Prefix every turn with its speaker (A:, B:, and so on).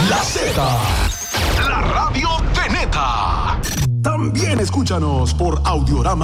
A: La Z, la radio de Neta. También escúchanos por Audiorama.